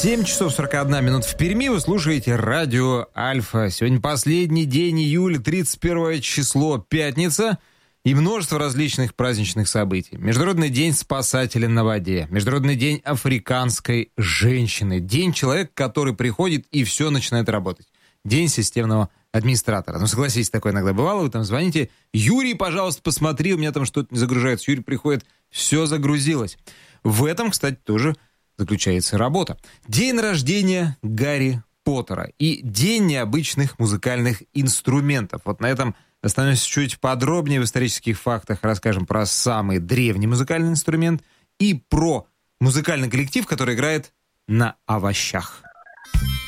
7 часов 41 минут в Перми. Вы слушаете радио Альфа. Сегодня последний день июля, 31 число, пятница. И множество различных праздничных событий. Международный день спасателя на воде. Международный день африканской женщины. День человека, который приходит и все начинает работать. День системного администратора. Ну, согласитесь, такое иногда бывало. Вы там звоните: Юрий, пожалуйста, посмотри, у меня там что-то не загружается. Юрий приходит, все загрузилось. В этом, кстати, тоже заключается работа. День рождения Гарри Поттера и день необычных музыкальных инструментов. Вот на этом остановимся чуть подробнее в исторических фактах. Расскажем про самый древний музыкальный инструмент и про музыкальный коллектив, который играет на овощах.